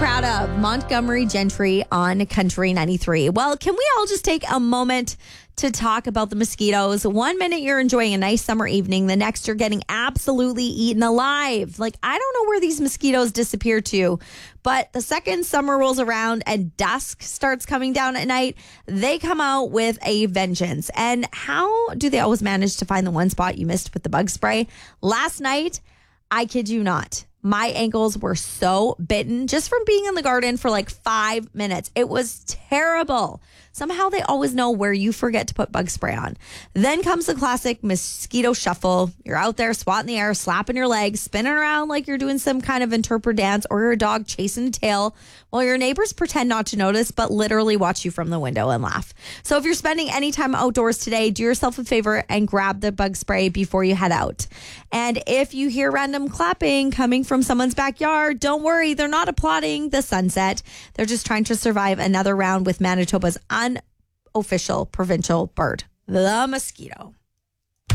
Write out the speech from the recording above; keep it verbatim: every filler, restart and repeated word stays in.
proud of Montgomery Gentry on Country ninety-three. Well, can we all just take a moment to talk about the mosquitoes? One minute you're enjoying a nice summer evening, the next you're getting absolutely eaten alive. Like, I don't know where these mosquitoes disappear to, but the second summer rolls around and dusk starts coming down at night, they come out with a vengeance. And how do they always manage to find the one spot you missed with the bug spray? Last night, I kid you not, my ankles were so bitten just from being in the garden for like five minutes. It was terrible. Somehow they always know where you forget to put bug spray on. Then comes the classic mosquito shuffle. You're out there swatting the air, slapping your legs, spinning around like you're doing some kind of interpreter dance, or your dog chasing a tail while your neighbors pretend not to notice but literally watch you from the window and laugh. So if you're spending any time outdoors today, do yourself a favor and grab the bug spray before you head out. And if you hear random clapping coming from someone's backyard, don't worry, they're not applauding the sunset. They're just trying to survive another round with Manitoba's unofficial provincial bird, the mosquito.